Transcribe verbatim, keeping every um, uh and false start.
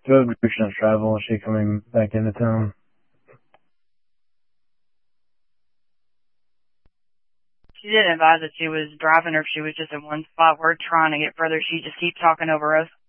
Good restrictions travel. Is she coming back into town? She didn't advise if she was driving or if she was just in one spot. We're trying to get further. She just keeps talking over us.